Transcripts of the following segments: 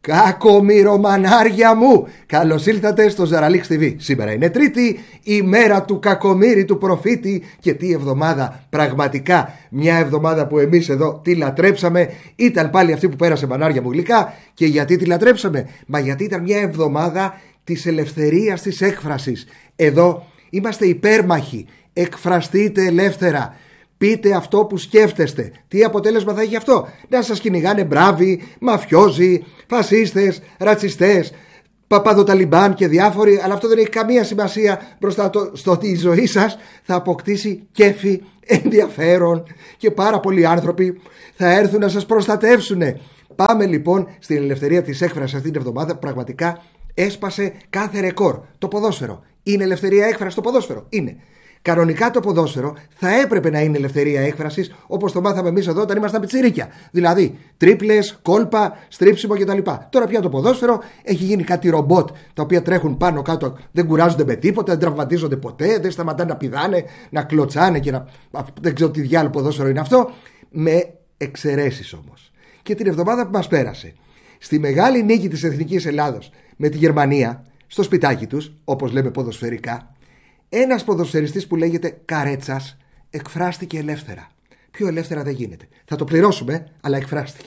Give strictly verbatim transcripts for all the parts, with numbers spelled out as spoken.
Κακομοιρομανάρια μου, καλώς ήλθατε στο Ζαραλίξ τι βι. Σήμερα είναι Τρίτη, η μέρα του κακομοίρη του προφήτη. Και τι εβδομάδα, πραγματικά μια εβδομάδα που εμείς εδώ τη λατρέψαμε. Ήταν πάλι αυτή που πέρασε, μανάρια μου γλυκά. Και γιατί τη λατρέψαμε? Μα γιατί ήταν μια εβδομάδα της ελευθερίας της έκφρασης. Εδώ είμαστε υπέρμαχοι. Εκφραστείτε ελεύθερα. Πείτε αυτό που σκέφτεστε. Τι αποτέλεσμα θα έχει αυτό? Να σας κυνηγάνε μπράβοι, μαφιόζοι, φασίστες, ρατσιστές, παπαδοταλιμπάν και διάφοροι. Αλλά αυτό δεν έχει καμία σημασία μπροστά το, στο ότι η ζωή σας θα αποκτήσει κέφι, ενδιαφέρον, και πάρα πολλοί άνθρωποι θα έρθουν να σας προστατεύσουν. Πάμε λοιπόν στην ελευθερία της έκφρασης αυτήν την εβδομάδα. Πραγματικά έσπασε κάθε ρεκόρ. Το ποδόσφαιρο. Είναι ελευθερία έκφρασης το ποδόσφαιρο? Είναι. Κανονικά το ποδόσφαιρο θα έπρεπε να είναι ελευθερία έκφρασης, όπως το μάθαμε εμείς εδώ όταν ήμασταν πιτσιρίκια. Δηλαδή τρίπλες, κόλπα, στρίψιμο κτλ. Τώρα πια το ποδόσφαιρο έχει γίνει κάτι ρομπότ, τα οποία τρέχουν πάνω κάτω, δεν κουράζονται με τίποτα, δεν τραυματίζονται ποτέ, δεν σταματάνε να πηδάνε, να κλωτσάνε και να. Δεν ξέρω τι διάλογο ποδόσφαιρο είναι αυτό. Με εξαιρέσεις όμως. Και την εβδομάδα που μας πέρασε, στη μεγάλη νίκη της Εθνικής Ελλάδος με τη Γερμανία, στο σπιτάκι τους, όπως λέμε ποδοσφαιρικά, ένας ποδοσφαιριστής που λέγεται Καρέτσας εκφράστηκε ελεύθερα. Πιο ελεύθερα δεν γίνεται. Θα το πληρώσουμε, αλλά εκφράστηκε.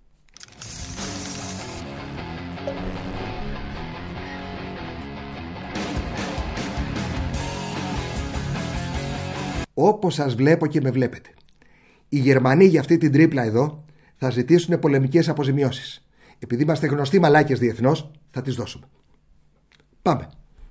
Όπως σας βλέπω και με βλέπετε, οι Γερμανοί για αυτή την τρίπλα εδώ θα ζητήσουν πολεμικές αποζημιώσεις. Επειδή είμαστε γνωστοί μαλάκες διεθνώς, θα τις δώσουμε. Πάμε.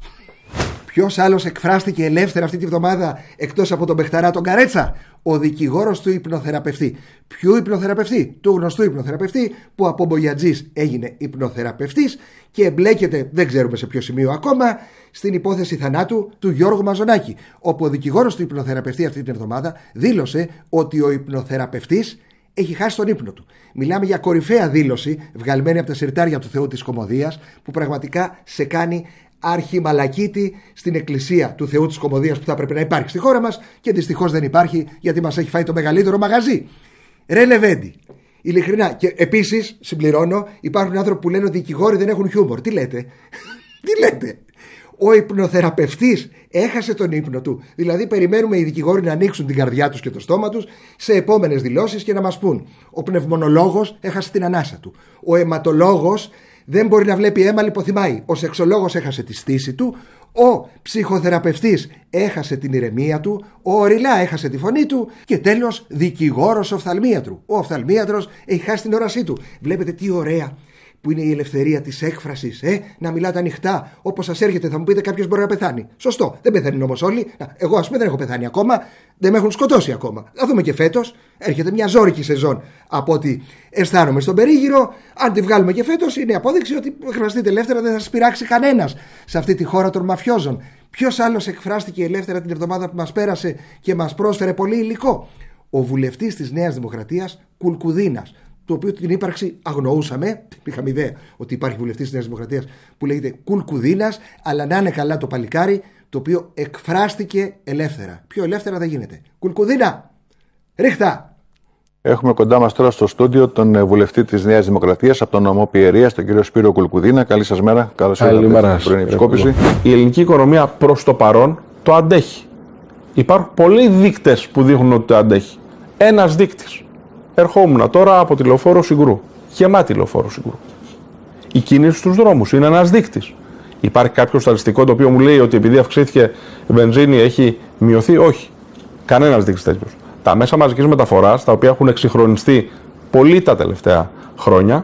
Ποιος άλλος εκφράστηκε ελεύθερα αυτή τη βδομάδα εκτός από τον παιχταρά τον Καρέτσα? Ο δικηγόρος του υπνοθεραπευτή. Ποιου υπνοθεραπευτή? Του γνωστού υπνοθεραπευτή που από μπογιατζής έγινε υπνοθεραπευτής και εμπλέκεται, δεν ξέρουμε σε ποιο σημείο ακόμα, στην υπόθεση θανάτου του Γιώργου Μαζονάκη, όπου ο δικηγόρος του υπνοθεραπευτή αυτή την εβδομάδα δήλωσε ότι ο υπνοθεραπευτής έχει χάσει τον ύπνο του. Μιλάμε για κορυφαία δήλωση βγαλμένη από τα συρτάρια του Θεού της Κωμωδίας, που πραγματικά σε κάνει αρχιμαλακίτη στην εκκλησία του Θεού της Κωμωδίας που θα πρέπει να υπάρχει στη χώρα μας, και δυστυχώς δεν υπάρχει, γιατί μας έχει φάει το μεγαλύτερο μαγαζί. Ρε Λεβέντη, ειλικρινά. Και επίσης συμπληρώνω, υπάρχουν άνθρωποι που λένε ότι οι δικηγόροι δεν έχουν χιούμορ. Τι λέτε? Τι λέτε? Ο υπνοθεραπευτής έχασε τον ύπνο του. Δηλαδή περιμένουμε οι δικηγόροι να ανοίξουν την καρδιά τους και το στόμα τους σε επόμενες δηλώσεις και να μας πούν: ο πνευμονολόγος έχασε την ανάσα του, ο αιματολόγος δεν μπορεί να βλέπει αίμα, λιποθυμάει, ο σεξολόγος έχασε τη στήση του, ο ψυχοθεραπευτής έχασε την ηρεμία του, ο οριλά έχασε τη φωνή του και τέλος δικηγόρος οφθαλμίατρου. Ο οφθαλμίατρος έχει χάσει την όρασή του. Βλέπετε τι ωραία που είναι η ελευθερία της έκφρασης, ε? Να μιλάτε ανοιχτά, όπως σας έρχεται. Θα μου πείτε, κάποιος μπορεί να πεθάνει. Σωστό, δεν πεθαίνουν όμως όλοι. Εγώ, ας πούμε, δεν έχω πεθάνει ακόμα, δεν με έχουν σκοτώσει ακόμα. Θα δούμε και φέτος. Έρχεται μια ζώρικη σεζόν από ό,τι αισθάνομαι στον περίγυρο. Αν τη βγάλουμε και φέτος, είναι απόδειξη ότι εκφραστείτε ελεύθερα, δεν θα σας πειράξει κανένας σε αυτή τη χώρα των μαφιόζων. Ποιος άλλος εκφράστηκε ελεύθερα την εβδομάδα που μας πέρασε και μας πρόσφερε πολύ υλικό? Ο βουλευτής της Νέας Δημοκρατίας, Κουλκουδίνας, το οποίο την ύπαρξη αγνοούσαμε. Είχαμε ιδέα ότι υπάρχει βουλευτής της Νέας Δημοκρατίας που λέγεται Κουλκουδίνας, αλλά να είναι καλά το παλικάρι, το οποίο εκφράστηκε ελεύθερα. Πιο ελεύθερα δεν γίνεται. Κουλκουδίνα, ρίχτα! Έχουμε κοντά μας τώρα στο στούντιο τον βουλευτή της Νέας Δημοκρατίας από τον νομό Πιερίας, τον κύριο Σπύρο Κουλκουδίνα. Καλή σας μέρα. Καλώς ήρθατε στην πρωινή επισκόπηση. Η ελληνική οικονομία προς το παρόν το αντέχει. Υπάρχουν πολλοί δείκτες που δείχνουν ότι το αντέχει. Ένας δείκτης. Ερχόμουν τώρα από τη λεωφόρο Συγκρού. Γεμάτη λεωφόρο Συγκρού. Η κίνηση στους δρόμους είναι ένας δείκτης. Υπάρχει κάποιο στατιστικό το οποίο μου λέει ότι επειδή αυξήθηκε η βενζίνη έχει μειωθεί? Όχι. Κανένας δείκτης τέτοιος. Τα μέσα μαζικής μεταφοράς, τα οποία έχουν εξυγχρονιστεί πολύ τα τελευταία χρόνια,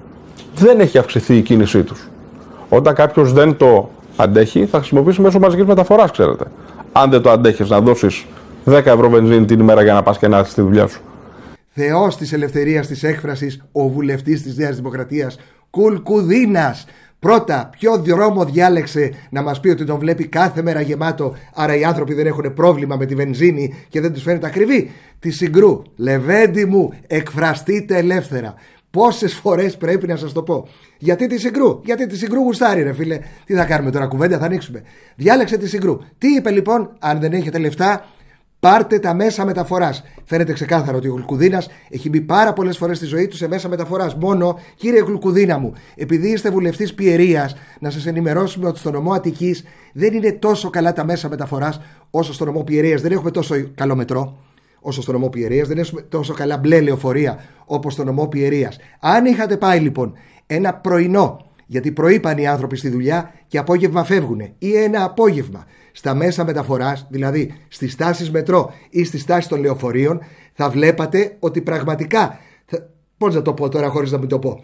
δεν έχει αυξηθεί η κίνησή τους. Όταν κάποιος δεν το αντέχει, θα χρησιμοποιήσει μέσω μαζικής μεταφοράς, ξέρετε. Αν δεν το αντέχεις να δώσεις δέκα ευρώ βενζίνη την ημέρα για να πας και να έρθεις στη δουλειά σου. Θεός της ελευθερίας της έκφρασης, ο βουλευτής της Νέας Δημοκρατίας, Κουλκουδίνας. Πρώτα, ποιο δρόμο διάλεξε να μας πει ότι τον βλέπει κάθε μέρα γεμάτο, άρα οι άνθρωποι δεν έχουν πρόβλημα με τη βενζίνη και δεν τους φαίνεται ακριβή? Τη Συγκρού. Λεβέντη μου, εκφραστείτε ελεύθερα. Πόσες φορές πρέπει να σας το πω? Γιατί τη Συγκρού? Γιατί τη Συγκρού γουστάρει, ρε φίλε. Τι θα κάνουμε τώρα, κουβέντα θα ανοίξουμε? Διάλεξε τη Συγκρού. Τι είπε λοιπόν? Αν δεν έχετε λεφτά, Πάρτε τα μέσα μεταφοράς. Φαίνεται ξεκάθαρο ότι ο Κουλκουδίνας έχει μπει πάρα πολλές φορές στη ζωή του σε μέσα μεταφοράς. Μόνο, κύριε Κουλκουδίνα μου, επειδή είστε βουλευτής Πιερίας, να σας ενημερώσουμε ότι στο νομό Αττικής δεν είναι τόσο καλά τα μέσα μεταφοράς όσο στο νομό Πιερίας. Δεν έχουμε τόσο καλό μετρό όσο στο νομό Πιερίας. Δεν έχουμε τόσο καλά μπλε λεωφορεία όπως στο νομό Πιερίας. Αν είχατε πάει λοιπόν ένα πρωινό, γιατί πρωί πάνε οι άνθρωποι στη δουλειά και απόγευμα φεύγουν, ή ένα απόγευμα στα μέσα μεταφοράς, δηλαδή στις στάσεις μετρό ή στις στάσεις των λεωφορείων, θα βλέπατε ότι πραγματικά, θα, πώς να το πω τώρα χωρίς να μην το πω,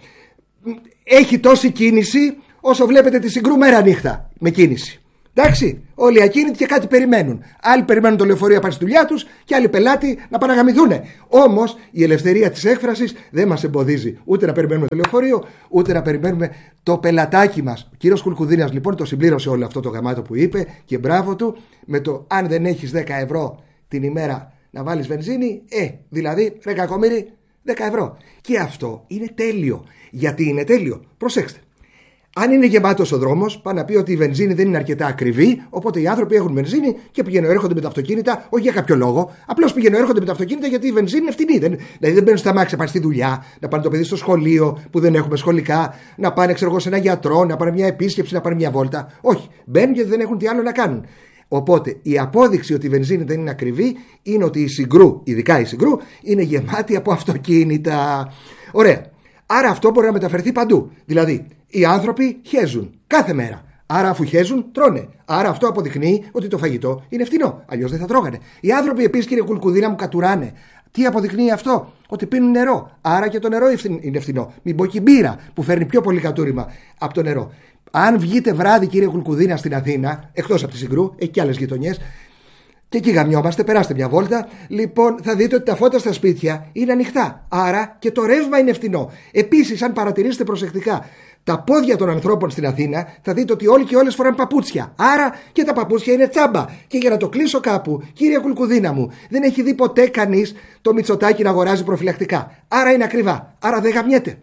έχει τόση κίνηση όσο βλέπετε τη Συγκρού μέρα νύχτα με κίνηση. Εντάξει, όλοι ακίνητοι και κάτι περιμένουν. Άλλοι περιμένουν το λεωφορείο να πάει στη δουλειά τους και άλλοι πελάτοι να πάνε να γαμηθούν. Όμως η ελευθερία της έκφρασης δεν μας εμποδίζει ούτε να περιμένουμε το λεωφορείο, ούτε να περιμένουμε το πελατάκι μας. Ο κύριος Κουλκουδίνας λοιπόν το συμπλήρωσε όλο αυτό το γαμάτο που είπε και μπράβο του με το αν δεν έχεις δέκα ευρώ την ημέρα να βάλεις βενζίνη, ε, δηλαδή ρε κακομοίρη, δέκα ευρώ. Και αυτό είναι τέλειο. Γιατί είναι τέλειο? Προσέξτε. Αν είναι γεμάτος ο δρόμος, πάνε να πει ότι η βενζίνη δεν είναι αρκετά ακριβή, οπότε οι άνθρωποι έχουν βενζίνη και πηγαίνουν έρχονται με τα αυτοκίνητα, όχι για κάποιο λόγο. Απλώς πηγαίνουν έρχονται με τα αυτοκίνητα γιατί η βενζίνη είναι φτηνή. Δεν, δηλαδή δεν μπαίνουν στα μάξια να πάνε στη δουλειά, να πάνε το παιδί στο σχολείο που δεν έχουμε σχολικά, να πάνε ξέρω εγώ σε ένα γιατρό, να πάνε μια επίσκεψη, να πάνε μια βόλτα. Όχι, μπαίνουν γιατί δεν έχουν τι άλλο να κάνουν. Οπότε η απόδειξη ότι η βενζίνη δεν είναι ακριβή είναι ότι η Συγκρού, ειδικά η Συγκρού, είναι γεμάτη από αυτοκίνητα. Ωραία. Άρα αυτό μπορεί να μεταφερθεί παντού. Δηλαδή, οι άνθρωποι χέζουν κάθε μέρα. Άρα, αφού χέζουν, τρώνε. Άρα, αυτό αποδεικνύει ότι το φαγητό είναι φτηνό. Αλλιώς δεν θα τρώγανε. Οι άνθρωποι επίσης, κύριε Κουλκουδίνα μου, κατουράνε. Τι αποδεικνύει αυτό? Ότι πίνουν νερό. Άρα και το νερό είναι φθηνό. Μην πω και η μπύρα που φέρνει πιο πολύ κατούριμα από το νερό. Αν βγείτε βράδυ, κύριε Κουλκουδίνα, στην Αθήνα, εκτός από τη Συγκρού, έχει και άλλες γειτονιές, και εκεί γαμιόμαστε, περάστε μια βόλτα. Λοιπόν, θα δείτε ότι τα φώτα στα σπίτια είναι ανοιχτά. Άρα και το ρεύμα είναι φθηνό. Επίσης, αν παρατηρήσετε προσεκτικά τα πόδια των ανθρώπων στην Αθήνα, θα δείτε ότι όλοι και όλες φοράνε παπούτσια. Άρα και τα παπούτσια είναι τσάμπα. Και για να το κλείσω κάπου, κύριε Κουλκουδίνα μου, δεν έχει δει ποτέ κανείς το Μητσοτάκι να αγοράζει προφυλακτικά. Άρα είναι ακριβά. Άρα δεν γαμιέται.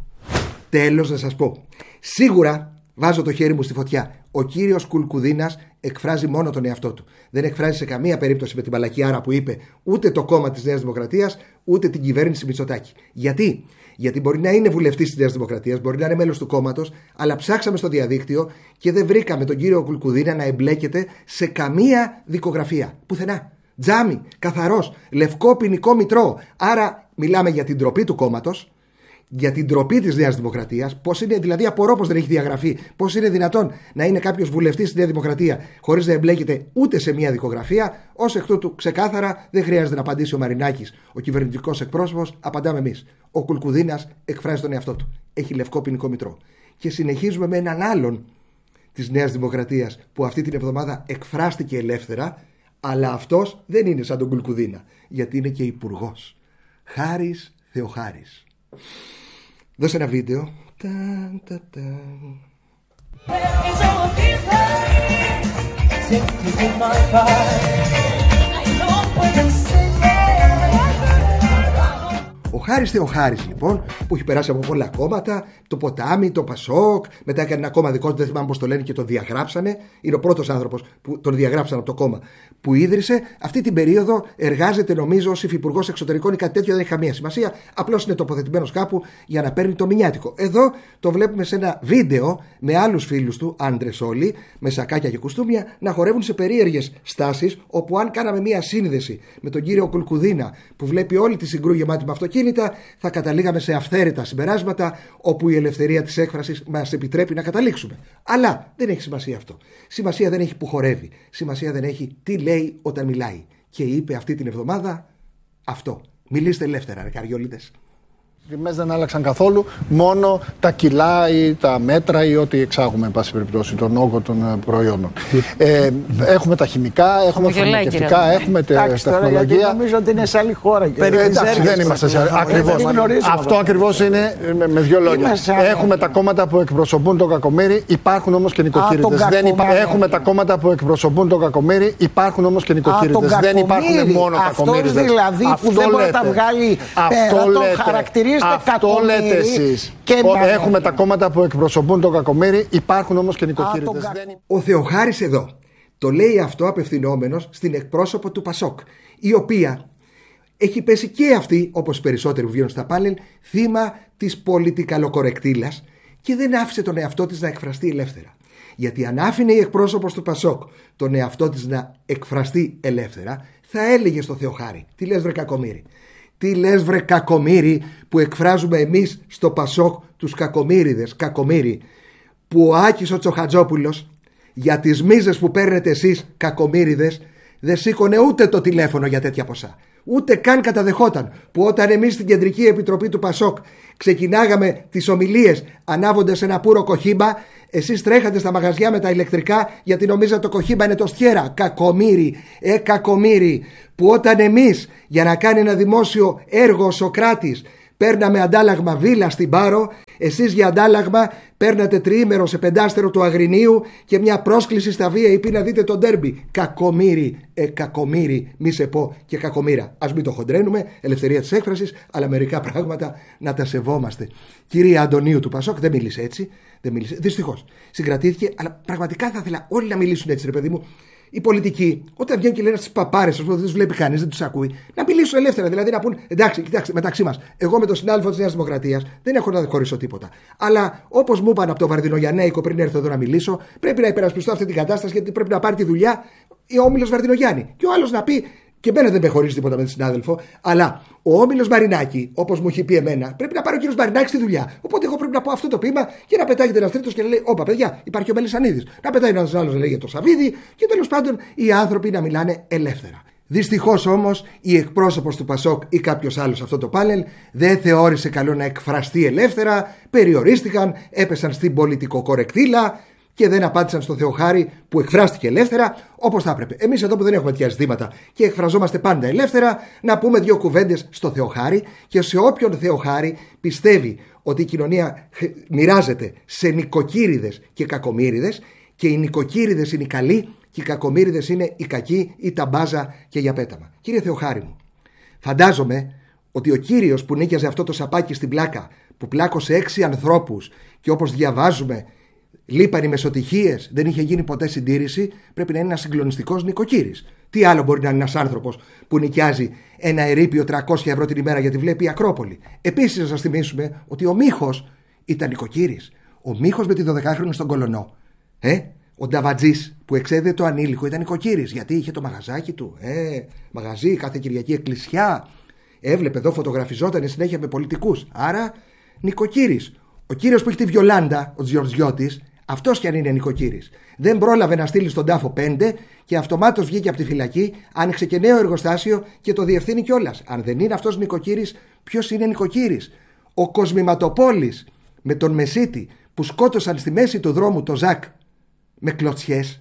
Τέλος να σας πω. Σίγουρα. Βάζω το χέρι μου στη φωτιά. Ο κύριος Κουλκουδίνας εκφράζει μόνο τον εαυτό του. Δεν εκφράζει σε καμία περίπτωση με την μαλακιάρα που είπε ούτε το κόμμα της Νέας Δημοκρατίας, ούτε την κυβέρνηση Μητσοτάκη. Γιατί? Γιατί μπορεί να είναι βουλευτής της Νέας Δημοκρατίας, μπορεί να είναι μέλος του κόμματος, αλλά ψάξαμε στο διαδίκτυο και δεν βρήκαμε τον κύριο Κουλκουδίνα να εμπλέκεται σε καμία δικογραφία. Πουθενά. Τζάμι, καθαρός, λευκό ποινικό μητρό. Άρα μιλάμε για την ντροπή του κόμματος. Για την ντροπή της Νέας Δημοκρατίας, πώς είναι, δηλαδή απορώ πως δεν έχει διαγραφεί, πώς είναι δυνατόν να είναι κάποιος βουλευτής στη Νέα Δημοκρατία χωρίς να εμπλέκεται ούτε σε μια δικογραφία. Ως εκ τούτου, ξεκάθαρα δεν χρειάζεται να απαντήσει ο Μαρινάκης, ο κυβερνητικός εκπρόσωπος, απαντάμε εμείς. Ο Κουλκουδίνας εκφράζει τον εαυτό του. Έχει λευκό ποινικό μητρό. Και συνεχίζουμε με έναν άλλον της Νέας Δημοκρατίας που αυτή την εβδομάδα εκφράστηκε ελεύθερα, αλλά αυτός δεν είναι σαν τον Κουλκουδίνα, γιατί είναι και υπουργός. Χάρης Θεοχάρης. Δώσε ένα βίντεο. Ταν, ταν, ταν. Ο Χάρης Θεοχάρης λοιπόν, που έχει περάσει από πολλά κόμματα, το Ποτάμι, το Πασόκ, μετά έκανε ένα κόμμα δικό του, δεν θυμάμαι πώς το λένε και το διαγράψανε. Είναι ο πρώτος άνθρωπος που τον διαγράψαν από το κόμμα που ίδρυσε. Αυτή την περίοδο εργάζεται νομίζω ως υφυπουργός εξωτερικών ή κάτι τέτοιο, δεν έχει καμία σημασία. Απλώς είναι τοποθετημένος κάπου για να παίρνει το μηνιάτικο. Εδώ το βλέπουμε σε ένα βίντεο με άλλους φίλους του, άντρες όλοι, με σακάκια και κουστούμια, να χορεύουν σε περίεργες στάσεις. Όπου αν κάναμε μία σύνδεση με τον κύριο Κουλκουδίνα που βλέπει όλη τη Συγκρού γεμάτη με αυτοκίνητα, θα καταλήγαμε σε αυθαίρετα συμπεράσματα όπου η ελευθερία της έκφρασης μας επιτρέπει να καταλήξουμε. Αλλά δεν έχει σημασία αυτό. Σημασία δεν έχει που χορεύει. Σημασία δεν έχει τι λέει όταν μιλάει. Και είπε αυτή την εβδομάδα αυτό. Μιλήστε ελεύθερα, ρε καριόλιδες. Οι τιμές δεν άλλαξαν καθόλου, μόνο τα κιλά ή τα μέτρα ή ό,τι εξάγουμε, εν πάση περιπτώσει, τον όγκο των προϊόντων. ε, έχουμε τα χημικά, έχουμε τα φαρμακευτικά, έχουμε τη τεχνολογία. Νομίζω ότι είναι σε άλλη χώρα. Ε, εντάξει, δεν είμαστε σε άλλη χώρα. Αυτό ακριβώς είναι με, με δύο λόγια. Έχουμε τα κόμματα που εκπροσωπούν τον κακομοίρη, υπάρχουν όμως και νοικοκύριδες. Έχουμε τα κόμματα που εκπροσωπούν τον κακομοίρη, υπάρχουν όμως και νοικοκύριδες. Δεν υπάρχουν μόνο κακομοίριδες. Αυτό δηλαδή που δεν μπορεί να τα βγάλει πέρα, το χαρακτηρίζει. Αυτό λέτε εσείς. Έχουμε τα κόμματα που εκπροσωπούν τον κακομοίρη, υπάρχουν όμως και νοικοκύριδες. Ο Θεοχάρης εδώ το λέει αυτό απευθυνόμενος στην εκπρόσωπο του Πασόκ, η οποία έχει πέσει και αυτή, όπως περισσότεροι που βγαίνουν στα πάνελ, θύμα της πολιτικαλοκορεκτήλας και δεν άφησε τον εαυτό της να εκφραστεί ελεύθερα. Γιατί αν άφηνε η εκπρόσωπος του Πασόκ τον εαυτό της να εκφραστεί ελεύθερα, θα έλεγε στο Θεοχάρη: τι λες βρε κακομοίρη, τι λες βρε κακομοίρη, που εκφράζουμε εμείς στο Πασόκ τους κακομοίριδες, κακομοίρη, που ο Άκης ο Τσοχατζόπουλος για τις μίζες που παίρνετε εσείς κακομοίριδες δεν σήκωνε ούτε το τηλέφωνο για τέτοια ποσά. Ούτε καν καταδεχόταν που όταν εμείς στην Κεντρική Επιτροπή του Πασόκ ξεκινάγαμε τις ομιλίες ανάβοντας ένα πουρο κοχύμπα, εσείς τρέχατε στα μαγαζιά με τα ηλεκτρικά γιατί νομίζατε το κοχύμπα είναι το στιέρα. Κακομοίρη, ε κακομοίρη, που όταν εμείς για να κάνει ένα δημόσιο έργο ο Σωκράτης παίρναμε αντάλλαγμα βίλα στην Πάρο, εσείς για αντάλλαγμα παίρνατε τριήμερο σε πεντάστερο του Αγρινίου και μια πρόσκληση στα βι έι πι να δείτε τον ντέρμπι. Κακομοίρη, ε κακομοίρη, μη σε πω και κακομοίρα. Ας μην το χοντρένουμε, ελευθερία της έκφρασης, αλλά μερικά πράγματα να τα σεβόμαστε. Κυρία Αντωνίου του Πασόκ δεν μίλησε έτσι, δεν μίλησε, δυστυχώς. Συγκρατήθηκε, αλλά πραγματικά θα ήθελα όλοι να μιλήσουν έτσι, ρε παιδί μου. Οι πολιτικοί, όταν βγαίνουν και λένε στις παπάρες, δεν τους βλέπει κανείς, δεν τους ακούει, να μιλήσουν ελεύθερα. Δηλαδή να πούν: εντάξει, κοιτάξτε, μεταξύ μας, εγώ με τον συνάδελφο της Νέας Δημοκρατίας δεν έχω να χωρίσω τίποτα. Αλλά όπως μου είπαν από το Βαρδινογιαννέικο πριν έρθω εδώ να μιλήσω, πρέπει να υπερασπιστώ αυτή την κατάσταση γιατί πρέπει να πάρει τη δουλειά ο Όμιλος Βαρδινογιάννη. Και ο άλλος να πει: και εμένα δεν με χωρίζει τίποτα με τον συνάδελφο, αλλά ο Όμιλος Μαρινάκη, όπως μου έχει πει εμένα, πρέπει να πάρει ο κύριος Μαρινάκης τη δουλειά. Οπότε εγώ πρέπει να πω αυτό το ποίημα και να πετάγεται ένας τρίτος και να λέει: όπα, παιδιά, υπάρχει ο Μελισσανίδης. Να πετάει ένας άλλος να λέει για το Σαββίδι και τέλος πάντων οι άνθρωποι να μιλάνε ελεύθερα. Δυστυχώς όμως η εκπρόσωπος του Πασόκ ή κάποιος άλλος σε αυτό το πάνελ δεν θεώρησε καλό να εκφραστεί ελεύθερα, περιορίστηκαν, έπεσαν στην πολιτικοκορεκτήλα και δεν απάντησαν στο Θεοχάρη που εκφράστηκε ελεύθερα όπως θα έπρεπε. Εμείς εδώ που δεν έχουμε τέτοια ζητήματα και εκφραζόμαστε πάντα ελεύθερα, να πούμε δύο κουβέντες στο Θεοχάρη και σε όποιον Θεοχάρη πιστεύει ότι η κοινωνία μοιράζεται σε νοικοκύριδες και κακομοίριδες και οι νοικοκύριδες είναι οι καλοί και οι κακομοίριδες είναι οι κακοί ή τα μπάζα και για πέταμα. Κύριε Θεοχάρη μου, φαντάζομαι ότι ο κύριος που νίκιαζε αυτό το σαπάκι στην πλάκα, που πλάκωσε έξι ανθρώπους και όπως διαβάζουμε λείπαν οι μεσοτυχίες, δεν είχε γίνει ποτέ συντήρηση, πρέπει να είναι ένας συγκλονιστικός νοικοκύρης. Τι άλλο μπορεί να είναι ένας άνθρωπος που νοικιάζει ένα ερείπιο τριακόσια ευρώ την ημέρα γιατί βλέπει η Ακρόπολη. Επίσης, να σας θυμίσουμε ότι ο Μίχος ήταν νοικοκύρης. Ο Μίχος με τη δωδεκάχρονη στον Κολονό. Ε, ο Νταβατζής που εξέδε το ανήλικο ήταν νοικοκύρης γιατί είχε το μαγαζάκι του. Ε, μαγαζί, κάθε Κυριακή εκκλησιά. Έβλεπε εδώ, φωτογραφιζόταν συνέχεια με πολιτικούς. Άρα, νοικοκύρης. Ο κύριος που έχει τη Βιολάντα, ο Τζιορτζιώτης, αυτός κι αν είναι νοικοκύρης, δεν πρόλαβε να στείλει στον τάφο πέντε και αυτομάτως βγήκε από τη φυλακή, άνοιξε και νέο εργοστάσιο και το διευθύνει κιόλας. Αν δεν είναι αυτός νοικοκύρης, ποιος είναι νοικοκύρης? Ο Κοσμηματοπόλης με τον Μεσίτη που σκότωσαν στη μέση του δρόμου το Ζακ με κλωτσιές,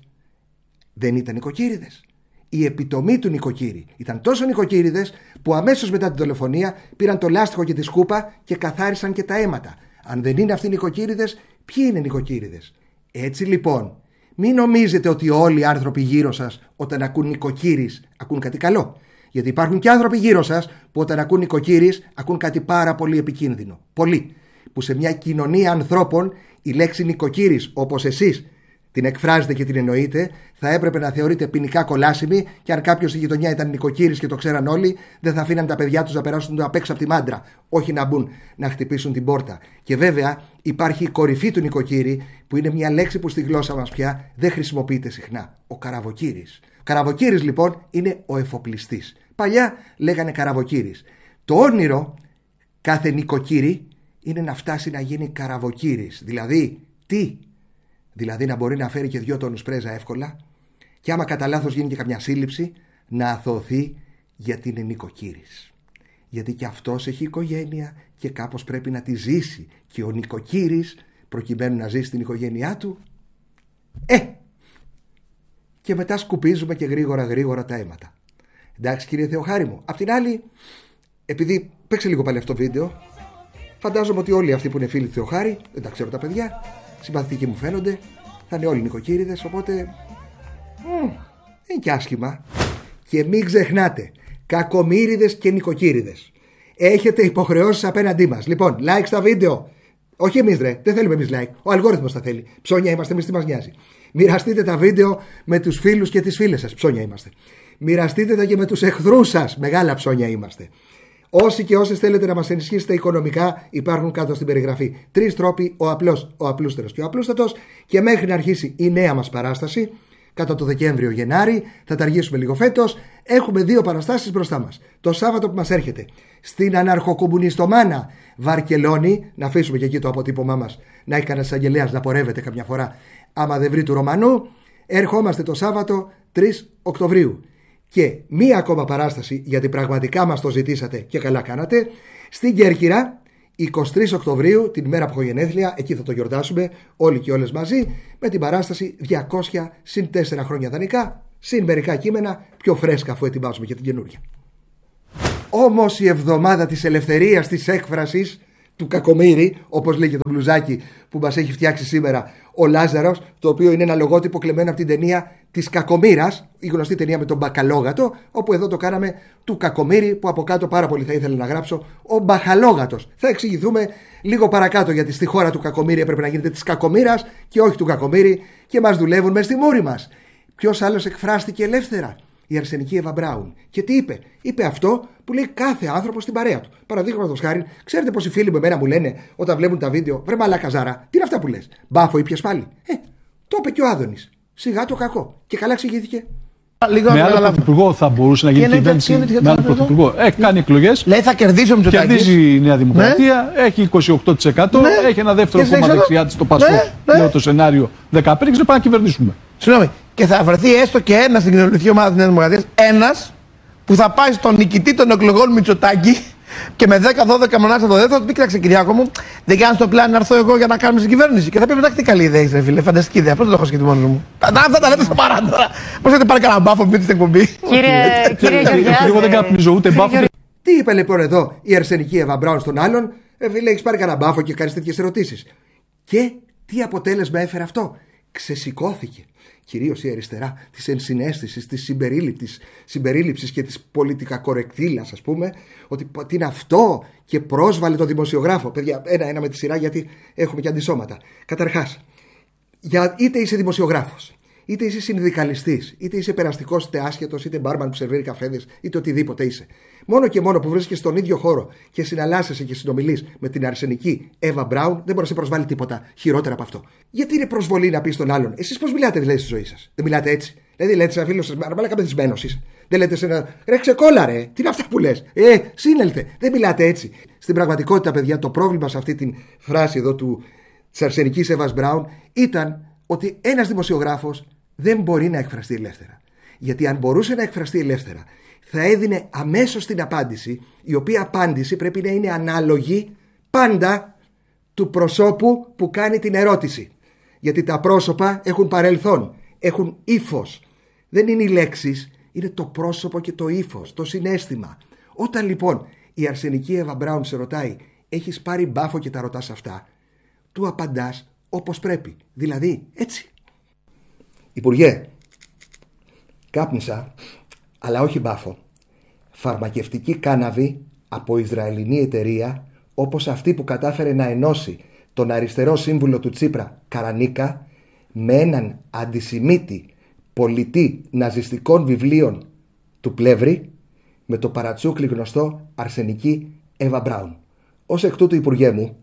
δεν ήταν νοικοκύριδες? Η επιτομή του νοικοκύρη ήταν τόσο νοικοκύριδες που αμέσως μετά την δολοφονία πήραν το λάστιχο και τη σκούπα και καθάρισαν και τα αίματα. Αν δεν είναι αυτοί οι νοικοκύριδες, ποιοι είναι νοικοκύριδες? Έτσι λοιπόν, μην νομίζετε ότι όλοι οι άνθρωποι γύρω σας όταν ακούν νοικοκύρης ακούν κάτι καλό. Γιατί υπάρχουν και άνθρωποι γύρω σας που όταν ακούν νοικοκύρης ακούν κάτι πάρα πολύ επικίνδυνο. Πολύ. Που σε μια κοινωνία ανθρώπων η λέξη νοικοκύρης, όπως εσείς την εκφράζετε και την εννοείτε, θα έπρεπε να θεωρείται ποινικά κολάσιμη και αν κάποιος στη γειτονιά ήταν νοικοκύρης και το ξέραν όλοι, δεν θα αφήναν τα παιδιά τους να περάσουν απ' έξω από τη μάντρα, όχι να μπουν να χτυπήσουν την πόρτα. Και βέβαια υπάρχει η κορυφή του νοικοκύρη, που είναι μια λέξη που στη γλώσσα μας πια δεν χρησιμοποιείται συχνά. Ο καραβοκύρης. Ο καραβοκύρης λοιπόν είναι ο εφοπλιστής. Παλιά λέγανε καραβοκύρης. Το όνειρο κάθε νοικοκύρη είναι να φτάσει να γίνει καραβοκύρης. Δηλαδή, τι? Δηλαδή να μπορεί να φέρει και δυο τόνους πρέζα εύκολα και άμα κατά λάθος γίνει και καμιά σύλληψη να αθωωθεί γιατί είναι νοικοκύρης. Γιατί και αυτός έχει οικογένεια και κάπως πρέπει να τη ζήσει και ο νοικοκύρης προκειμένου να ζήσει την οικογένειά του. Ε! Και μετά σκουπίζουμε και γρήγορα γρήγορα τα αίματα. Εντάξει κύριε Θεοχάρη μου. Απ' την άλλη, επειδή παίξε λίγο πάλι αυτό το βίντεο, φαντάζομαι ότι όλοι αυτοί που είναι φίλοι του Θεοχάρη, δεν τα ξέρω τα παιδιά, συμπαθητικοί μου φαίνονται, θα είναι όλοι νοικοκύριδες, οπότε μ, είναι και άσχημα. Και μην ξεχνάτε, κακομοίριδες και νοικοκύριδες, έχετε υποχρεώσεις απέναντί μας. Λοιπόν, like στα βίντεο. Όχι εμείς ρε, δεν θέλουμε εμείς like, ο αλγόριθμος τα θέλει. Ψώνια είμαστε εμείς, τι μας νοιάζει. Μοιραστείτε τα βίντεο με τους φίλους και τις φίλες σας, ψώνια είμαστε. Μοιραστείτε τα και με τους εχθρούς σας. Μεγάλα ψώνια είμαστε. Όσοι και όσες θέλετε να μας ενισχύσετε οικονομικά υπάρχουν κάτω στην περιγραφή. Τρεις τρόποι, ο απλός, ο απλούστερος και ο απλούστατος. Και μέχρι να αρχίσει η νέα μας παράσταση, κατά το Δεκέμβριο-Γενάρη, θα τα αργήσουμε λίγο φέτος. Έχουμε δύο παραστάσεις μπροστά μας. Το Σάββατο που μας έρχεται στην αναρχοκομμουνιστομάνα Βαρκελόνη, να αφήσουμε και εκεί το αποτύπωμά μας να έχει κανένας αγγελέας να πορεύεται καμιά φορά, άμα δεν βρει του Ρωμανού. Ερχόμαστε το Σάββατο τρεις Οκτωβρίου. Και μία ακόμα παράσταση, γιατί πραγματικά μας το ζητήσατε και καλά κάνατε, στην Κέρκυρα, εικοστή τρίτη Οκτωβρίου, την ημέρα που έχω γενέθλια, εκεί θα το γιορτάσουμε όλοι και όλες μαζί, με την παράσταση διακόσια συν τέσσερα χρόνια δανεικά, συν μερικά κείμενα, πιο φρέσκα αφού ετοιμάζουμε για την καινούργια. Όμως η εβδομάδα της ελευθερίας της έκφρασης του Κακομοίρη, όπως λέει και το μπλουζάκι που μας έχει φτιάξει σήμερα ο Λάζαρος, το οποίο είναι ένα λογότυπο κλεμμένο από την ταινία της Κακομοίρας, η γνωστή ταινία με τον Μπακαλόγατο, όπου εδώ το κάναμε του Κακομοίρη, που από κάτω πάρα πολύ θα ήθελα να γράψω ο Μπαχαλόγατος. Θα εξηγηθούμε λίγο παρακάτω, γιατί στη χώρα του Κακομοίρη έπρεπε να γίνεται της Κακομοίρας και όχι του Κακομοίρη, και μας δουλεύουν μες στη μούρη μας. Ποιος άλλος εκφράστηκε ελεύθερα? Η Αρσενική Εύα Μπράουν. Και τι είπε? Είπε αυτό που λέει κάθε άνθρωπο στην παρέα του. Παραδείγματος χάρη, ξέρετε πως οι φίλοι μου εμένα μου λένε όταν βλέπουν τα βίντεο, βρε μαλάκα Ζάρα, τι είναι αυτά που λες? Μπάφο ήπιες πάλι? Ε, το είπε και ο Άδωνης. Σιγά το κακό. Και καλά εξηγήθηκε. Λίγο με άλλο πρωθυπουργό θα μπορούσε να γίνει κυβέρνηση. Με άλλο πρωθυπουργό. Έχει κάνει εκλογές. Λέει θα κερδίσει ο Μητσοτάκης. Κερδίζει η Νέα Δημοκρατία. Ναι. Έχει είκοσι οκτώ τοις εκατό. Ναι. Έχει ένα δεύτερο κόμμα δεξιά της, το Πασόκ. Ναι. Λέω το σενάριο δεκαπέντε και πάμε να κυβερνήσουμε. Συγγνώμη. Και θα βρεθεί έστω και ένα στην κοινωνική ομάδα της Νέας Δημοκρατίας. Ένας που θα πάει στον νικητή των εκλογών Μητσοτάκη και με δέκα δώδεκα μονάδες το δεύτερο θα του πει: κοίταξε, Κυριάκο μου, δεν κάνει το πλάνο να έρθω εγώ για να κάνουμε στην κυβέρνηση. Και θα πει: εντάξει, τι καλή ιδέα είσαι, φίλε, φανταστική ιδέα. Αυτό δεν το έχω σκεφτεί μόνο μου. Αυτά τα λέτε στο παρά τώρα. Πώς έχετε πάρει κανένα μπάφο με την εκπομπή? Κύριε Γεωργιάδη. Εγώ δεν καπνίζω ούτε μπάφο. Τι είπε λοιπόν εδώ η Αρσενική Εύα Μπράουν στον άλλον? Ε, φίλε, έχει πάρει κανένα μπάφο και κάνει τέτοιες ερωτήσεις. Και τι αποτέλεσμα έφερε αυτό? Ξεσηκώθηκε κυρίως η αριστερά της ενσυναίσθησης, της συμπερίληψης, συμπερίληψης και της πολιτικά κορεκτήλας, ας πούμε, ότι τι είναι αυτό, και πρόσβαλε τον δημοσιογράφο. Παιδιά, ένα-ένα με τη σειρά, γιατί έχουμε και αντισώματα. Καταρχάς, για, είτε είσαι δημοσιογράφος, είτε είσαι συνδικαλιστής, είτε είσαι περαστικός, είτε άσχετος, είτε μπάρμαν που σερβίρει καφέδες, είτε οτιδήποτε είσαι. Μόνο και μόνο που βρίσκεσαι στον ίδιο χώρο και συναλλάσσεσαι και συνομιλείς με την Αρσενική Εύα Μπράουν, δεν μπορεί να σε προσβάλλει τίποτα χειρότερα από αυτό. Γιατί είναι προσβολή να πει στον άλλον: εσείς πώς μιλάτε δηλαδή στη ζωή σας? Δεν μιλάτε έτσι? Δηλαδή λέτε σε ένα φίλο σας: μαλάκα πεθυσμένος είσαι? Δεν λέτε σε ένα: ρε ξεκόλα ρε, τι είναι αυτά που λες? Ε, σύνελθε. Δεν μιλάτε έτσι. Στην πραγματικότητα, παιδιά, το πρόβλημα σε αυτή τη φράση εδώ του της Αρσενικής Εύας Μπράουν ήταν ότι ένας δημοσιογράφος δεν μπορεί να εκφραστεί ελεύθερα. Γιατί αν μπορούσε να εκφραστεί ελεύθερα, θα έδινε αμέσως την απάντηση, η οποία απάντηση πρέπει να είναι ανάλογη πάντα του προσώπου που κάνει την ερώτηση. Γιατί τα πρόσωπα έχουν παρελθόν, έχουν ύφος. Δεν είναι οι λέξεις, είναι το πρόσωπο και το ύφος, το συναίσθημα. Όταν λοιπόν η Αρσενική Εύα Μπράουν σε ρωτάει: έχεις πάρει μπάφο και τα ρωτάς αυτά? Του απαντάς όπως πρέπει, δηλαδή έτσι. Υπουργέ, κάπνισα, αλλά όχι μπάφο, φαρμακευτική κάναβη από Ισραηλινή εταιρεία, όπως αυτή που κατάφερε να ενώσει τον αριστερό σύμβουλο του Τσίπρα, Καρανίκα, με έναν αντισημίτη πολιτή ναζιστικών βιβλίων του Πλεύρη, με το παρατσούκλι γνωστό Αρσενική Εύα Μπράουν. Ως εκ τούτου, Υπουργέ μου,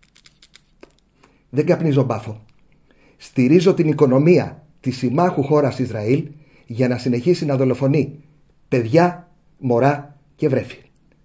δεν καπνίζω μπάφο. Στηρίζω την οικονομία της συμμάχου χώρας Ισραήλ για να συνεχίσει να δολοφονεί παιδιά, μωρά και βρέφη.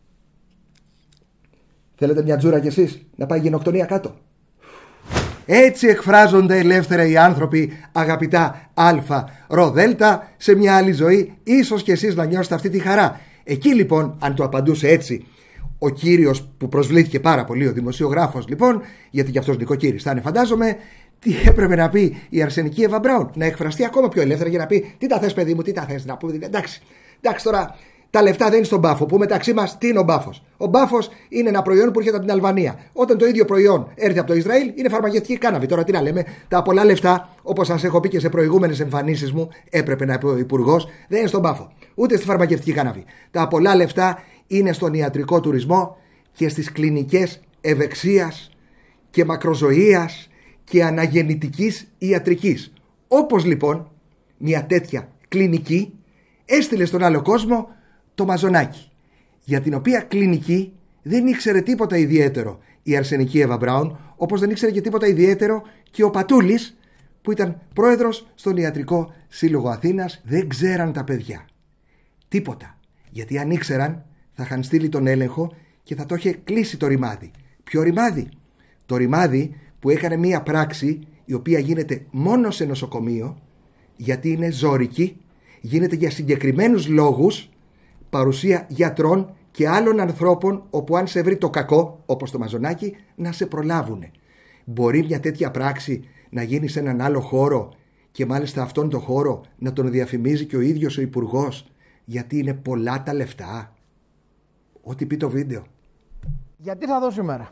Θέλετε μια τζούρα κι εσείς να πάει γενοκτονία κάτω? Έτσι εκφράζονται ελεύθερα οι άνθρωποι, αγαπητά Α, Ρο, Δέλτα, σε μια άλλη ζωή. Ίσως κι εσείς να νιώσετε αυτή τη χαρά. Εκεί λοιπόν, αν το απαντούσε έτσι ο κύριος που προσβλήθηκε πάρα πολύ, ο δημοσιογράφος λοιπόν, γιατί κι αυτός νοικοκύρης θα είναι, φαντάζομαι, τι έπρεπε να πει η Αρσενική Εύα Μπράουν? Να εκφραστεί ακόμα πιο ελεύθερα για να πει: τι τα θες, παιδί μου, τι τα θες να πούμε? Εντάξει, εντάξει τώρα. Τα λεφτά δεν είναι στον μπάφο. Που μεταξύ μας, τι είναι ο μπάφος? Ο μπάφος είναι ένα προϊόν που έρχεται από την Αλβανία. Όταν το ίδιο προϊόν έρθει από το Ισραήλ, είναι φαρμακευτική κάναβη. Τώρα τι να λέμε, τα πολλά λεφτά, όπως σας έχω πει και σε προηγούμενες εμφανίσεις μου, έπρεπε να πει ο Υπουργός, δεν είναι στον μπάφο. Ούτε στη φαρμακευτική κάναβη. Τα πολλά λεφτά είναι στον ιατρικό τουρισμό και στις κλινικές ευεξίας και μακροζωίας και αναγεννητικής ιατρικής. Όπως λοιπόν μια τέτοια κλινική έστειλε στον άλλο κόσμο το μαζονάκι, για την οποία κλινική δεν ήξερε τίποτα ιδιαίτερο η αρσενική Εύα Μπράουν, όπως δεν ήξερε και τίποτα ιδιαίτερο και ο Πατούλης, που ήταν πρόεδρος στον Ιατρικό Σύλλογο Αθήνας. Δεν ξέραν τα παιδιά τίποτα, γιατί αν ήξεραν θα είχαν στείλει τον έλεγχο και θα το είχε κλείσει το ρημάδι. Ποιο ρημάδι? Το ρημάδι που έκανε μία πράξη η οποία γίνεται μόνο σε νοσοκομείο, γιατί είναι ζώρικη, γίνεται για συγκεκριμένους λόγους, παρουσία γιατρών και άλλων ανθρώπων, όπου αν σε βρει το κακό, όπως το μαζονάκι, να σε προλάβουνε. Μπορεί μια τέτοια πράξη να γίνει σε έναν άλλο χώρο και μάλιστα αυτόν τον χώρο να τον διαφημίζει και ο ίδιος ο υπουργός, γιατί είναι πολλά τα λεφτά? Ό,τι πει το βίντεο. Γιατί θα δω σήμερα?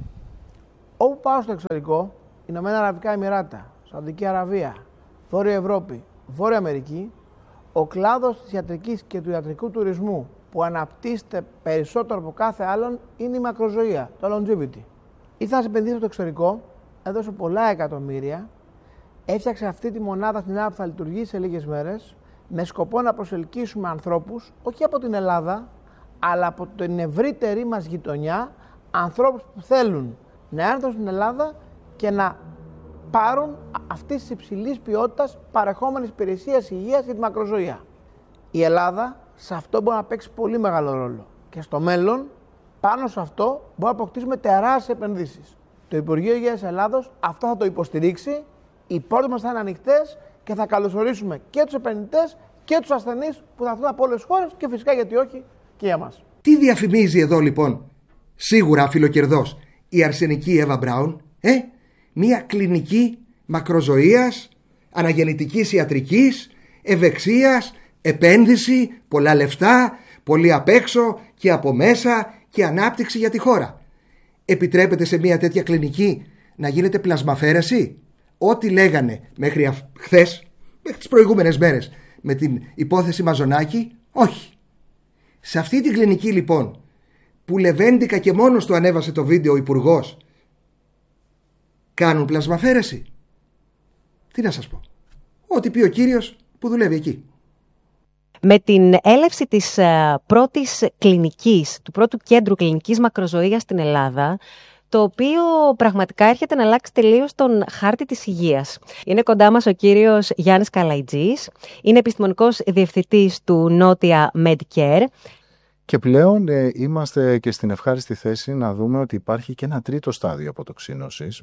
Όπου πάω στο εξωτερικό, Ηνωμένα Αραβικά Εμιράτα, Σαουδική Αραβία, Βόρεια Ευρώπη, Βόρεια Αμερική, ο κλάδος της ιατρικής και του ιατρικού τουρισμού που αναπτύσσεται περισσότερο από κάθε άλλον είναι η μακροζωία, το longevity. Ήρθα να σε επενδύσει στο εξωτερικό, έδωσε πολλά εκατομμύρια, έφτιαξε αυτή τη μονάδα στην Ελλάδα που θα λειτουργήσει σε λίγες μέρες, με σκοπό να προσελκύσουμε ανθρώπους, όχι από την Ελλάδα, αλλά από την ευρύτερη μας γειτονιά, ανθρώπους που θέλουν να έρθουν στην Ελλάδα και να πάρουν αυτής της υψηλής ποιότητας παρεχόμενης υπηρεσίας υγείας για τη μακροζωία. Η Ελλάδα σε αυτό μπορεί να παίξει πολύ μεγάλο ρόλο. Και στο μέλλον, πάνω σε αυτό, μπορεί να αποκτήσουμε τεράστιες επενδύσεις. Το Υπουργείο Υγείας Ελλάδος αυτό θα το υποστηρίξει, οι πόρτες μας θα είναι ανοιχτές και θα καλωσορίσουμε και τους επενδυτές και τους ασθενείς που θα έρθουν από όλες τις χώρες και φυσικά γιατί όχι και για μας. Τι διαφημίζει εδώ λοιπόν? Σίγουρα φιλοκερδός η αρσενική Εύα Μπράουν, ε? Μια κλινική μακροζωίας, αναγεννητικής ιατρικής, ευεξίας, επένδυση, πολλά λεφτά, πολύ απ' έξω και από μέσα και ανάπτυξη για τη χώρα. Επιτρέπεται σε μια τέτοια κλινική να γίνεται πλασμαφέρεση? Ό,τι λέγανε μέχρι χθες, μέχρι τις προηγούμενες μέρες με την υπόθεση Μαζονάκη, όχι. Σε αυτή την κλινική λοιπόν, που λεβέντικα και μόνος του ανέβασε το βίντεο ο υπουργός, κάνουν πλασμαφέρεση? Τι να σας πω? Ό,τι πει ο κύριος που δουλεύει εκεί. Με την έλευση της uh, πρώτης κλινικής, του πρώτου κέντρου κλινικής μακροζωίας στην Ελλάδα, το οποίο πραγματικά έρχεται να αλλάξει τελείως τον χάρτη της υγείας. Είναι κοντά μας ο κύριος Γιάννης Καλαϊτζής, είναι επιστημονικός διευθυντής του Νότια Medcare. Και πλέον ε, είμαστε και στην ευχάριστη θέση να δούμε ότι υπάρχει και ένα τρίτο στάδιο αποτοξίνωσης,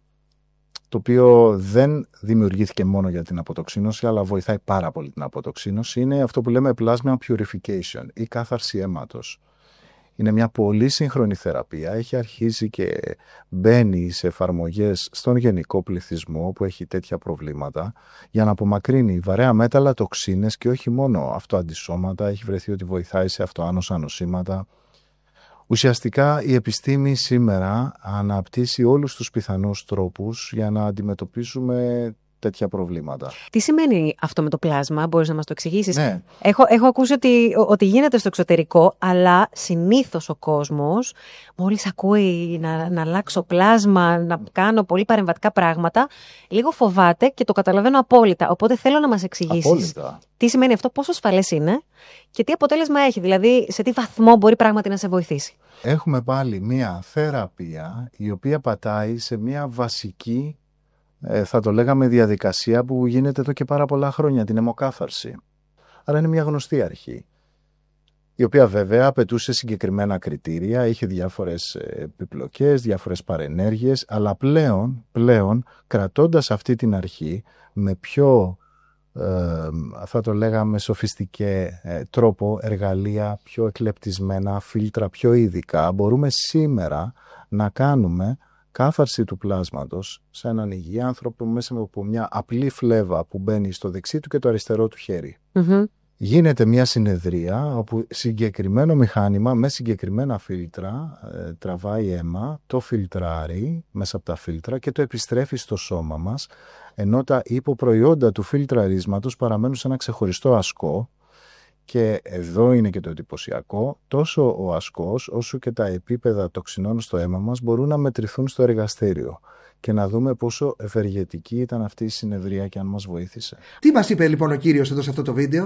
το οποίο δεν δημιουργήθηκε μόνο για την αποτοξίνωση, αλλά βοηθάει πάρα πολύ την αποτοξίνωση. Είναι αυτό που λέμε plasma purification ή κάθαρση αίματος. Είναι μια πολύ σύγχρονη θεραπεία, έχει αρχίσει και μπαίνει σε εφαρμογές στον γενικό πληθυσμό που έχει τέτοια προβλήματα για να απομακρύνει βαρέα μέταλλα, τοξίνες και όχι μόνο αυτοαντισώματα, έχει βρεθεί ότι βοηθάει σε αυτοάνοσα νοσήματα. Ουσιαστικά η επιστήμη σήμερα αναπτύσσει όλους τους πιθανούς τρόπους για να αντιμετωπίσουμε τέτοια προβλήματα. Τι σημαίνει αυτό με το πλάσμα, μπορείς να μας το εξηγήσεις? Ναι. Έχω, έχω ακούσει ότι, ότι γίνεται στο εξωτερικό, αλλά συνήθως ο κόσμος, μόλις ακούει να, να αλλάξω πλάσμα, να κάνω πολύ παρεμβατικά πράγματα, λίγο φοβάται και το καταλαβαίνω απόλυτα. Οπότε θέλω να μας εξηγήσεις απόλυτα. Τι σημαίνει αυτό, πόσο ασφαλές είναι και τι αποτέλεσμα έχει, δηλαδή σε τι βαθμό μπορεί πράγματι να σε βοηθήσει. Έχουμε πάλι μια θεραπεία η οποία πατάει σε μια βασική, θα το λέγαμε, διαδικασία που γίνεται εδώ και πάρα πολλά χρόνια, την αιμοκάθαρση. Άρα είναι μια γνωστή αρχή, η οποία βέβαια απαιτούσε συγκεκριμένα κριτήρια, είχε διάφορες επιπλοκές, διάφορες παρενέργειες, αλλά πλέον, πλέον κρατώντας αυτή την αρχή με πιο, ε, θα το λέγαμε, σοφιστικέ ε, τρόπο, εργαλεία πιο εκλεπτισμένα, φίλτρα πιο ειδικά, μπορούμε σήμερα να κάνουμε κάθαρση του πλάσματος σε έναν υγιή άνθρωπο μέσα από μια απλή φλέβα που μπαίνει στο δεξί του και το αριστερό του χέρι. Mm-hmm. Γίνεται μια συνεδρία όπου συγκεκριμένο μηχάνημα με συγκεκριμένα φίλτρα ε, τραβάει αίμα, το φιλτράρει μέσα από τα φίλτρα και το επιστρέφει στο σώμα μας, ενώ τα υποπροϊόντα του φιλτραρίσματος παραμένουν σε ένα ξεχωριστό ασκό. Και εδώ είναι και το εντυπωσιακό, τόσο ο ασκός όσο και τα επίπεδα τοξινών στο αίμα μας μπορούν να μετρηθούν στο εργαστήριο και να δούμε πόσο ευεργετική ήταν αυτή η συνεδρία και αν μας βοήθησε. Τι μας είπε λοιπόν ο κύριος εδώ σε αυτό το βίντεο?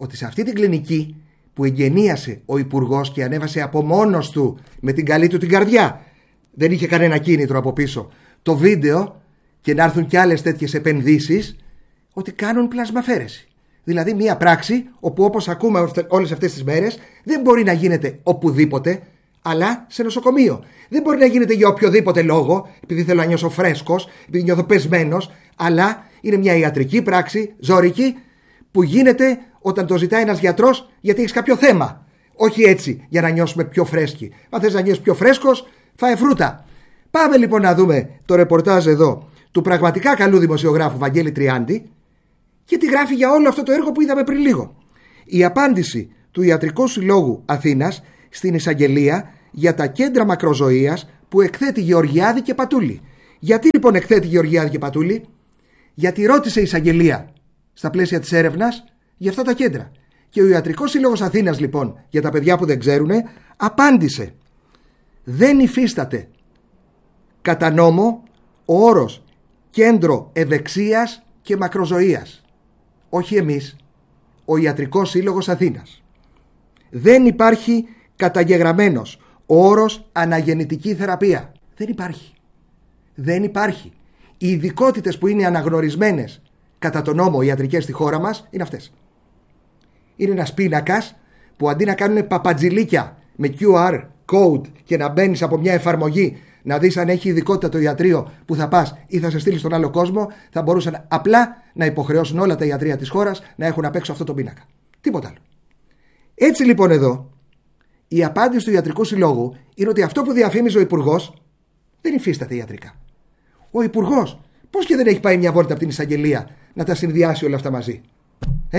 ότι σε αυτή την κλινική που εγγενίασε ο Υπουργός και ανέβασε από μόνος του με την καλή του την καρδιά, δεν είχε κανένα κίνητρο από πίσω, το βίντεο, και να έρθουν κι άλλες τέτοιες επενδύσεις, ότι κάνουν πλασμαφαίρεση. Δηλαδή μια πράξη όπου, όπως ακούμε όλες αυτές τις μέρες, δεν μπορεί να γίνεται οπουδήποτε, αλλά σε νοσοκομείο. Δεν μπορεί να γίνεται για οποιοδήποτε λόγο, επειδή θέλω να νιώσω φρέσκος, επειδή νιώθω πεσμένος, αλλά είναι μια ιατρική πράξη, ζώρικη, που γίνεται όταν το ζητάει ένας γιατρός γιατί έχεις κάποιο θέμα. Όχι έτσι για να νιώσουμε πιο φρέσκοι. Αν θες να νιώσεις πιο φρέσκος, φάε φρούτα. Πάμε λοιπόν να δούμε το ρεπορτάζ εδώ του πραγματικά καλού δημοσιογράφου Βαγγέλη Τριάντη και τι γράφει για όλο αυτό το έργο που είδαμε πριν λίγο. Η απάντηση του Ιατρικού Συλλόγου Αθήνας στην εισαγγελία για τα κέντρα μακροζωίας που εκθέτει Γεωργιάδη και Πατούλη. Γιατί λοιπόν εκθέτει Γεωργιάδη και Πατούλη? Γιατί ρώτησε η εισαγγελία στα πλαίσια της έρευνας για αυτά τα κέντρα. Και ο Ιατρικός Σύλλογος Αθήνας λοιπόν, για τα παιδιά που δεν ξέρουν, απάντησε: δεν υφίσταται κατά νόμο ο όρος κέντρο ευεξίας και μακροζωίας. Όχι εμείς, ο Ιατρικός Σύλλογος Αθήνας. Δεν υπάρχει καταγεγραμμένος ο όρος αναγεννητική θεραπεία. Δεν υπάρχει. Δεν υπάρχει. Οι ειδικότητες που είναι αναγνωρισμένες κατά τον νόμο ιατρικές στη χώρα μας είναι αυτές. Είναι ένας πίνακας που αντί να κάνουν παπατζηλίκια με κιου αρ code και να μπαίνεις από μια εφαρμογή να δεις αν έχει ειδικότητα το ιατρείο που θα πας ή θα σε στείλει στον άλλο κόσμο, θα μπορούσαν απλά να υποχρεώσουν όλα τα ιατρεία της χώρας να έχουν απ' έξω αυτό το πίνακα. Τίποτα άλλο. Έτσι λοιπόν εδώ η απάντηση του Ιατρικού Συλλόγου είναι ότι αυτό που διαφήμιζε ο Υπουργός δεν υφίσταται ιατρικά. Ο Υπουργός πώς και δεν έχει πάει μια βόλτα από την εισαγγελία να τα συνδυάσει όλα αυτά μαζί? Ε?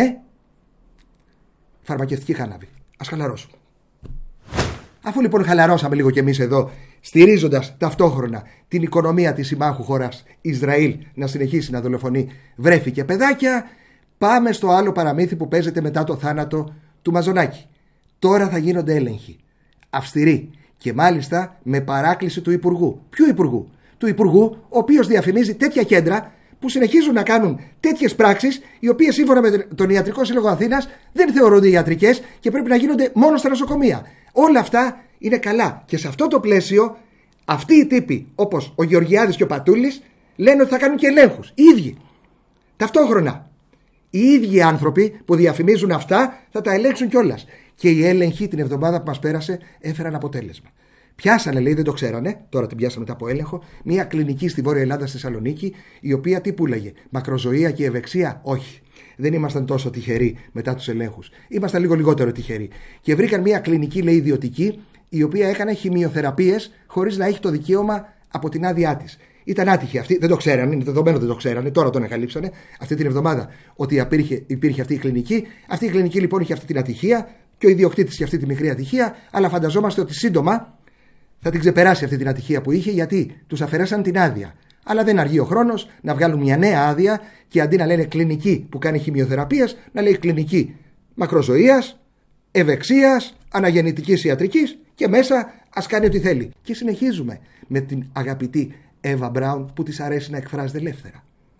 Φαρμακευτική χάναβη. Ας χαλαρώσουμε. Αφού λοιπόν χαλαρώσαμε λίγο κι εμείς εδώ, στηρίζοντας ταυτόχρονα την οικονομία της συμμάχου χώρας Ισραήλ να συνεχίσει να δολοφονεί βρέφη και παιδάκια, πάμε στο άλλο παραμύθι που παίζεται μετά το θάνατο του Μαζονάκη. Τώρα θα γίνονται έλεγχοι. Αυστηροί. Και μάλιστα με παράκληση του Υπουργού. Ποιου Υπουργού? Του Υπουργού, ο οποίος διαφημίζει τέτοια κέντρα που συνεχίζουν να κάνουν τέτοιες πράξεις, οι οποίες σύμφωνα με τον Ιατρικό Σύλλογο Αθήνας δεν θεωρούνται ιατρικές και πρέπει να γίνονται μόνο στα νοσοκομεία. Όλα αυτά είναι καλά. Και σε αυτό το πλαίσιο, αυτοί οι τύποι, όπως ο Γεωργιάδης και ο Πατούλης, λένε ότι θα κάνουν και ελέγχους. Οι ίδιοι. Ταυτόχρονα. Οι ίδιοι άνθρωποι που διαφημίζουν αυτά θα τα ελέγξουν κιόλας. Και οι έλεγχοι την εβδομάδα που μας πέρασε έφεραν αποτέλεσμα. Πιάσανε, λέει, δεν το ξέρανε, τώρα την πιάσαμε μετά από έλεγχο, μια κλινική στη Βόρεια Ελλάδα, στη Θεσσαλονίκη, η οποία τι πουλάγε? Μακροζωία και ευεξία? Όχι. Δεν ήμασταν τόσο τυχεροί μετά τους ελέγχους. Ήμασταν λίγο λιγότερο τυχεροί. Και βρήκαν μια κλινική, λέει, ιδιωτική, η οποία έκανε χημειοθεραπείες χωρίς να έχει το δικαίωμα από την άδειά της. Ήταν άτυχη αυτή, δεν το ξέρανε, είναι δεδομένο δεν το ξέρανε, τώρα τον εγκαλύψανε αυτή την εβδομάδα ότι υπήρχε, υπήρχε αυτή η κλινική. Αυτή η κλινική λοιπόν είχε αυτή την ατυχία και ο ιδιοκτήτης είχε αυτή τη μικρή ατυχία, αλλά φανταζόμαστε ότι σύντομα θα την ξεπεράσει αυτή την ατυχία που είχε, γιατί τους αφαιρέσαν την άδεια. Αλλά δεν αργεί ο χρόνος να βγάλουν μια νέα άδεια και αντί να λένε κλινική που κάνει χημειοθεραπείας, να λέει κλινική μακροζωίας, ευεξίας, αναγεννητικής ιατρικής και μέσα ας κάνει ό,τι θέλει. Και συνεχίζουμε με την αγαπητή Εύα Μπράουν που της αρέσει να εκφράζεται ελεύθερα.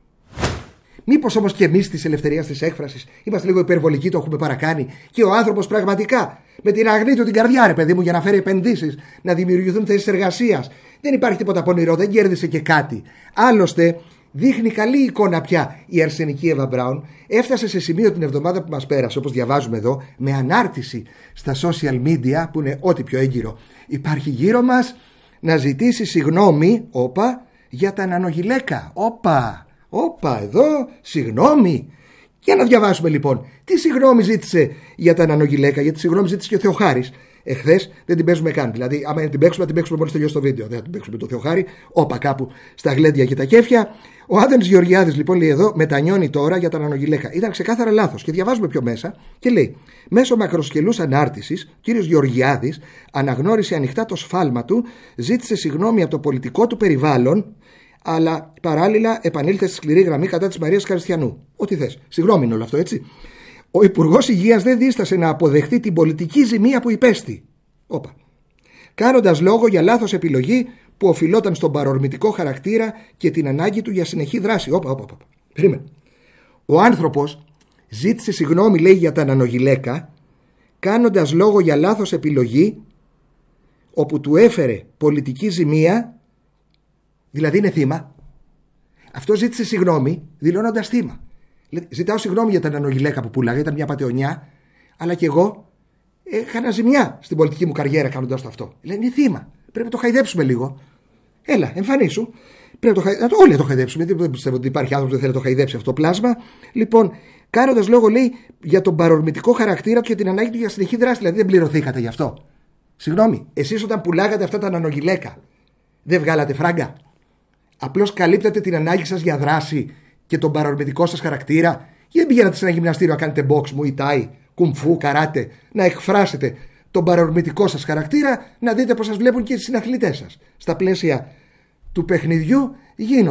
Μήπως όμως και εμείς της ελευθερίας της έκφρασης είμαστε λίγο υπερβολικοί, το έχουμε παρακάνει και ο άνθρωπος πραγματικά με την αγνή του την καρδιά, ρε παιδί μου, για να φέρει επενδύσεις, να δημιουργηθούν θέσεις εργασίας. Δεν υπάρχει τίποτα πονηρό, δεν κέρδισε και κάτι. Άλλωστε, δείχνει καλή εικόνα πια η αρσενική Εύα Μπράουν. Έφτασε σε σημείο την εβδομάδα που μας πέρασε, όπως διαβάζουμε εδώ, με ανάρτηση στα social media, που είναι ό,τι πιο έγκυρο υπάρχει γύρω μας, να ζητήσει συγγνώμη, όπα, για τα νανογυλαίκα. Όπα, όπα, εδώ, συγγνώμη. Για να διαβάσουμε λοιπόν. Τι συγγνώμη ζήτησε για τα νανογυλαίκα? Γιατί συγγνώμη ζήτησε και ο Θεοχάρης. Εχθές δεν την παίζουμε καν. Δηλαδή, άμα την παίξουμε, να την παίξουμε μόλις τελειώσει το βίντεο. Δεν θα την παίξουμε το Θεοχάρη. Όπα, κάπου στα γλέντια και τα κέφια. Ο Άδωνης Γεωργιάδης λοιπόν λέει εδώ, μετανιώνει τώρα για τα νανογυλαίκα. Ήταν ξεκάθαρα λάθος. Και διαβάζουμε πιο μέσα και λέει: μέσω μακροσκελούς ανάρτησης, ο κύριος Γεωργιάδης αναγνώρισε ανοιχτά το σφάλμα του, ζήτησε συγγνώμη από το πολιτικό του περιβάλλον, αλλά παράλληλα επανήλθε στη σκληρή γραμμή κατά της Μαρίας Καριστιανού. Ό,τι θες. Συγγνώμη είναι όλο αυτό, έτσι. Ο Υπουργός Υγείας δεν δίστασε να αποδεχτεί την πολιτική ζημία που υπέστη. Όπα. Κάνοντας λόγο για λάθος επιλογή που οφειλόταν στον παρορμητικό χαρακτήρα και την ανάγκη του για συνεχή δράση. Όπα, όπα, όπα. Περίμενε. Ο άνθρωπος Ζήτησε συγγνώμη, λέει, για τα νανογυλαίκα, κάνοντας λόγο για λάθος επιλογή, όπου του έφερε πολιτική ζημία, δηλαδή είναι θύμα. Αυτό ζήτησε συγγνώμη δηλώνοντας θύμα. Ζητάω συγγνώμη για τα νανογυλαίκα που πουλάγα, ήταν μια πατεωνιά, αλλά και εγώ έκανα ζημιά στην πολιτική μου καριέρα κάνοντας το αυτό. Λένε, είναι θύμα. Πρέπει να το χαϊδέψουμε λίγο. Έλα, εμφανίσου. Πρέπει να το χαϊδέψουμε. Όλοι να το χαϊδέψουμε. Δεν πιστεύω ότι υπάρχει άνθρωπος που δεν θέλει να το χαϊδέψει αυτό το πλάσμα. Λοιπόν, κάνοντας λόγο, λέει, για τον παρορμητικό χαρακτήρα του και την ανάγκη του για συνεχή δράση. Δηλαδή δεν πληρωθήκατε γι' αυτό. Συγγνώμη, εσείς όταν πουλάγατε αυτά τα νανογυλαίκα, δεν βγάλατε φράγκα? Απλώς καλύπτατε την ανάγκη σας για δράση και τον παρορμητικό σας χαρακτήρα? Ή δεν πηγαίνατε σε ένα γυμναστήριο να κάνετε box, μουιτάι, κουμφού, καράτε, να εκφράσετε τον παρορμητικό σας χαρακτήρα, να δείτε πώς σας βλέπουν και οι συναθλητές σας? Στα πλαίσια του παιχνιδιού γίνονται